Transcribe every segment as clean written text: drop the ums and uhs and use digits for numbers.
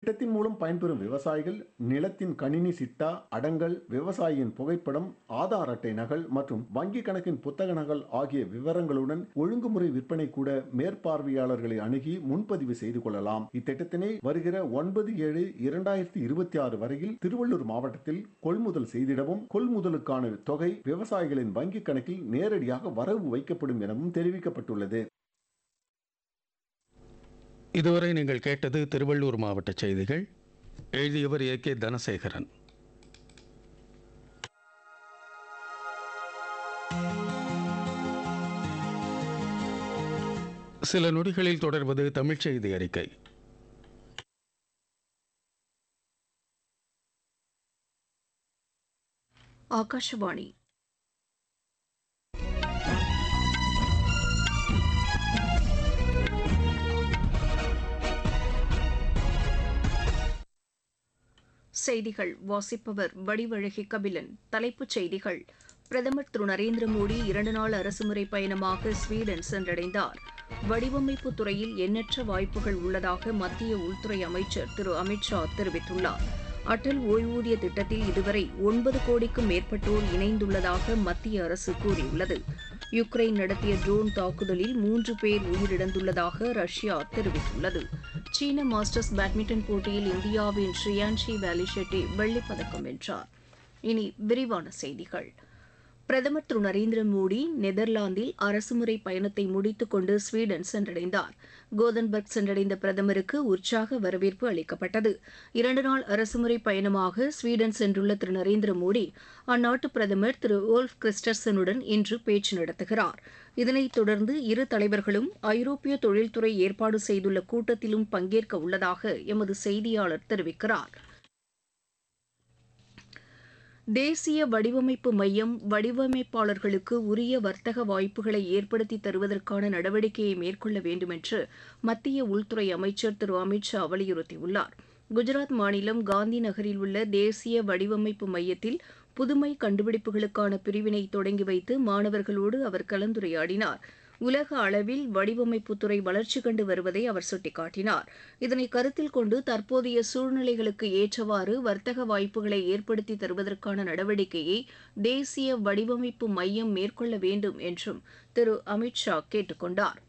திட்டத்தின் மூலம் பயன்பெறும் விவசாயிகள் நிலத்தின் கணினி சிட்டா, அடங்கல், விவசாயியின் புகைப்படம், ஆதார் அட்டை நகல் மற்றும் வங்கி கணக்கின் புத்தக நகல் ஆகிய விவரங்களுடன் ஒழுங்குமுறை விற்பனை கூட மேற்பார்வையாளர்களை அணுகி முன்பதிவு செய்து கொள்ளலாம். இத்திட்டத்தினை வருகிற 9/7/2026 வரையில் திருவள்ளூர் மாவட்டத்தில் கொள்முதல் செய்திடவும், கொள்முதலுக்கான தொகை விவசாயிகளின் வங்கி கணக்கில் நேரடியாக வரவு வைக்கப்படும் எனவும் தெரிவிக்கப்பட்டுள்ளது. இதுவரை நீங்கள் கேட்டது திருவள்ளூர் மாவட்ட செய்திகள். எழுதியவர் A.K. தனசேகரன். சில நொடிகளில் தொடர்வது தமிழ்ச் செய்தி அறிக்கை. ஆகாஷவாணி. செய்திகள் வாசிப்பவர் வடிவழகி கபிலன். தலைப்புச் செய்திகள்: பிரதமர் திரு நரேந்திர மோடி 2 நாள் அரசுமுறை பயணமாக ஸ்வீடன் சென்றடைந்தார். வடிவமைப்பு துறையில் எண்ணற்ற வாய்ப்புகள் உள்ளதாக மத்திய உள்துறை அமைச்சர் திரு அமித் ஷா தெரிவித்துள்ளார். அடல் ஓய்வூதிய திட்டத்தில் இதுவரை 9 கோடிக்கும் மேற்பட்டோர் இணைந்துள்ளதாக மத்திய அரசு கூறியுள்ளது. யுக்ரைன் நடத்திய ட்ரோன் தாக்குதலில் 3 பேர் உயிரிழந்துள்ளதாக ரஷ்யா தெரிவித்துள்ளது. சீன மாஸ்டர்ஸ் பேட்மிண்டன் போட்டியில் இந்தியாவின் ஸ்ரீயான்ஷி வேலிஷெட்டி வெள்ளிப்பதக்கம் வென்றார். இனி விரிவான செய்திகள். பிரதமர் திரு நரேந்திர மோடி நெதர்லாந்தில் அரசுமுறை பயணத்தை முடித்துக் கொண்டு ஸ்வீடன் சென்றடைந்தார். கோதன்பர்க் சென்றடைந்த பிரதமருக்கு உற்சாக வரவேற்பு அளிக்கப்பட்டது. 2 நாள் அரசுமுறை பயணமாக ஸ்வீடன் சென்றுள்ள திரு நரேந்திர மோடி அந்நாட்டு பிரதமர் திரு ஓல்ஃப் கிறிஸ்டர்சனுடன் இன்று பேச்சு நடத்துகிறார். இதனைத் தொடர்ந்து இரு தலைவர்களும் ஐரோப்பிய தொழில்துறை ஏற்பாடு செய்துள்ள கூட்டத்திலும் பங்கேற்க உள்ளதாக எமது செய்தியாளர் தெரிவிக்கிறார். தேசிய வடிவமைப்பு மையம் வடிவமைப்பாளர்களுக்கு உரிய வர்த்தக வாய்ப்புகளை ஏற்படுத்தி தருவதற்கான நடவடிக்கையை மேற்கொள்ள வேண்டும் என்று மத்திய உள்துறை அமைச்சர் திரு அமித் ஷா வலியுறுத்தியுள்ளார். குஜராத் மாநிலம் காந்தி நகரில் உள்ள தேசிய வடிவமைப்பு மையத்தில் புதுமை கண்டுபிடிப்புகளுக்கான பிரிவினை தொடங்கி வைத்து மாணவர்களோடு அவர் கலந்துரையாடினார். உலக அளவில் வடிவமைப்புத்துறை வளர்ச்சி கண்டு வருவதை அவர் சுட்டிக்காட்டினார். இதனை கருத்தில் கொண்டு தற்போதைய சூழ்நிலைகளுக்கு ஏற்றவாறு வர்த்தக வாய்ப்புகளை ஏற்படுத்தி தருவதற்கான நடவடிக்கையை தேசிய வடிவமைப்பு மையம் மேற்கொள்ள வேண்டும் என்றும் திரு அமித் ஷா கேட்டுக் கொண்டார்.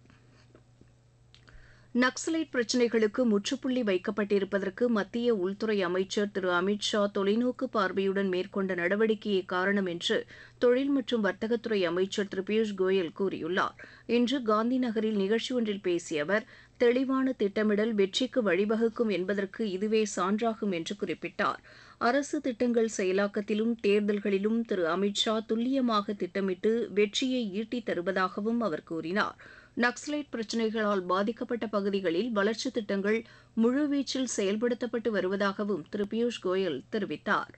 நக்சலைட் பிரச்சினைகளுக்கு முற்றுப்புள்ளி வைக்கப்பட்டிருப்பதற்கு மத்திய உள்துறை அமைச்சர் திரு அமித் ஷா தொலைநோக்கு பார்வையுடன் மேற்கொண்ட நடவடிக்கையே காரணம் என்று தொழில் மற்றும் வர்த்தகத்துறை அமைச்சர் திரு பியூஷ் கோயல் கூறியுள்ளார். இன்று காந்தி நகரில் நிகழ்ச்சி ஒன்றில் பேசிய அவர், தெளிவான திட்டமிடல் வெற்றிக்கு வழிவகுக்கும் என்பதற்கு இதுவே சான்றாகும் என்று குறிப்பிட்டார். அரசு திட்டங்கள் செயலாக்கத்திலும் தேர்தல்களிலும் திரு அமித் ஷா துல்லியமாக திட்டமிட்டு வெற்றியை ஈட்டித் தருவதாகவும் அவர் கூறினார். நக்சலைட் பிரச்சினைகளால் பாதிக்கப்பட்ட பகுதிகளில் வளர்ச்சித் திட்டங்கள் முழுவீச்சில் செயல்படுத்தப்பட்டு வருவதாகவும் திரு பியூஷ் கோயல் தெரிவித்தார்.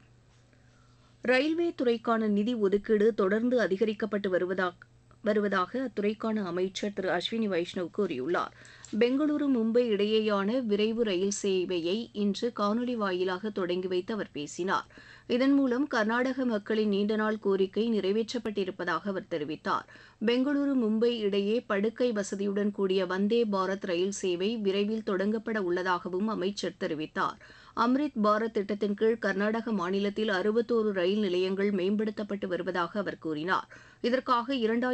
ரயில்வே துறைக்கான நிதி ஒதுக்கீடு தொடர்ந்து அதிகரிக்கப்பட்டு வருவதாக அத்துறைக்கான அமைச்சர் திரு அஸ்வினி வைஷ்ணவ் கூறியுள்ளார். பெங்களூரு மும்பை இடையேயான விரைவு ரயில் சேவையை இன்று காணொலி வாயிலாக தொடங்கி வைத்து அவர் பேசினார். இதன் மூலம் கர்நாடக மக்களின் நீண்டநாள் கோரிக்கை நிறைவேற்றப்பட்டிருப்பதாக அவர் தெரிவித்தார். பெங்களூரு மும்பை இடையே படுக்கை வசதியுடன் கூடிய வந்தே பாரத் ரயில் சேவை விரைவில் தொடங்கப்பட உள்ளதாகவும் அமைச்சர் தெரிவித்தார். அம்ரித் பாரத் திட்டத்தின் கீழ் கர்நாடக மாநிலத்தில் 61 ரயில் நிலையங்கள் மேம்படுத்தப்பட்டு வருவதாக அவர் கூறினார். இதற்காக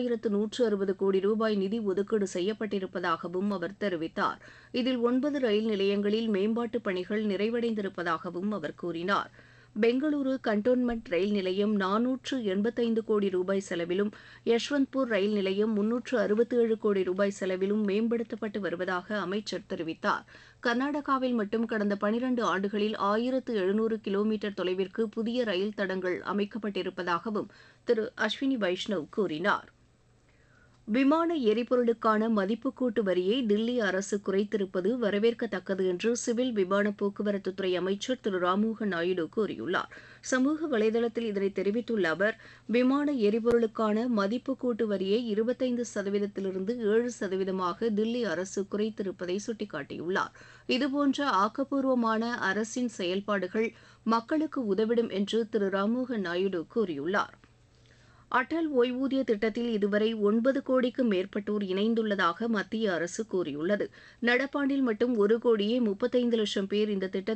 2160 கோடி ரூபாய் நிதி ஒதுக்கீடு செய்யப்பட்டிருப்பதாகவும் அவர் தெரிவித்தார். இதில் 9 ரயில் நிலையங்களில் மேம்பாட்டுப் பணிகள் நிறைவடைந்திருப்பதாகவும் அவர் கூறினார். பெங்களூரு கண்டோன்மெண்ட் ரயில் நிலையம் 485 கோடி ரூபாய் செலவிலும், யஷ்வந்த்பூர் ரயில் நிலையம் 367 கோடி ரூபாய் செலவிலும் மேம்படுத்தப்பட்டு வருவதாக அமைச்சர் தெரிவித்தார். கர்நாடகாவில் மட்டும் கடந்த 12 ஆண்டுகளில் 1700 கிலோமீட்டர் தொலைவிற்கு புதிய ரயில் தடங்கள் அமைக்கப்பட்டிருப்பதாகவும் திரு அஸ்வினி வைஷ்ணவ் கூறினார். விமான எரிபொருளுக்கான மதிப்புக்கூட்டு வரியை தில்லி அரசு குறைத்திருப்பது வரவேற்கத்தக்கது என்று சிவில் விமான போக்குவரத்துத்துறை அமைச்சர் திரு ராம்மோகன் நாயுடு கூறியுள்ளார். சமூக வலைதளத்தில் இதனை தெரிவித்துள்ள அவர், விமான எரிபொருளுக்கான மதிப்புக்கூட்டு வரியை 25%லிருந்து 7%மாக தில்லி அரசு குறைத்திருப்பதை சுட்டிக்காட்டியுள்ளார். இதுபோன்ற ஆக்கப்பூர்வமான அரசின் செயல்பாடுகள் மக்களுக்கு உதவிடும் என்று திரு ராம்மோகன் நாயுடு கூறியுள்ளார். அடல் ஓய்வூதிய திட்டத்தில் இதுவரை 9 கோடிக்கும் மேற்பட்டோர் இணைந்துள்ளதாக மத்திய அரசு கூறியுள்ளது. நடப்பாண்டில் மட்டும் 1 கோடியே 35 லட்சம் பேர் இந்த திட்டத்தில்